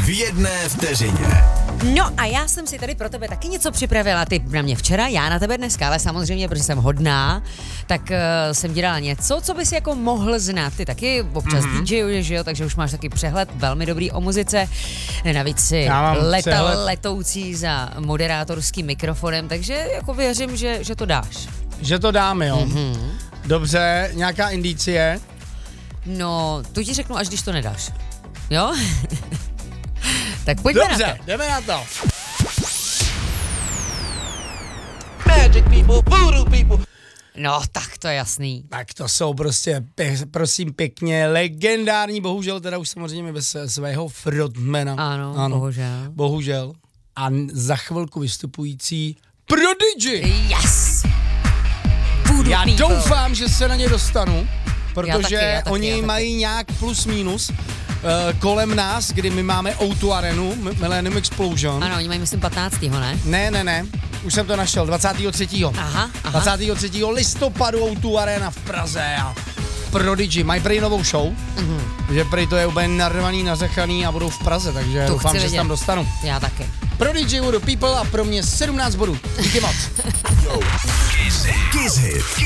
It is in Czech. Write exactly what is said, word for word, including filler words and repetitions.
v jedné vteřině. No a já jsem si tady pro tebe taky něco připravila. Ty na mě včera, já na tebe dneska, ale samozřejmě, protože jsem hodná, tak uh, jsem ti dala něco, co bys jako mohl znát. Ty taky občas mm-hmm. DJuješ, že jo, takže už máš taky přehled velmi dobrý o muzice. Navíc si letal letoucí za moderátorským mikrofonem, takže jako věřím, že, že to dáš. Že to dáme, jo. Mm-hmm. Dobře, nějaká indicie? No, tu ti řeknu, až když to nedáš. Jo? Tak pojďme Dobře, na to. jdeme na to. Magic people, voodoo people. No, tak to je jasný. Tak to jsou prostě, pe, prosím pěkně, legendární, bohužel teda už samozřejmě bez svého frontmana. Ano, ano, bohužel. Bohužel. A za chvilku vystupující Prodigy. Yes! Voodoo Já people. doufám, že se na ně dostanu, protože já taky, já taky, oni já taky. mají nějak plus minus uh, kolem nás, kdy my máme ó dva Arenu, Millennium Explosion. Ano, oni mají myslím patnáctého ne? Ne, ne, ne, už jsem to našel, dvacátého třetího Aha, aha. dvacátého třetího listopadu ó dva Arena v Praze a Prodigy mají prý novou show, mm-hmm. že prý to je úplně narvaný, nařechaný a budou v Praze, takže To doufám, chci že se vidět. tam dostanu. Já taky. Prodigy, Voodoo People a pro mě sedmnáct bodů. Díky moc. Kiss Hit.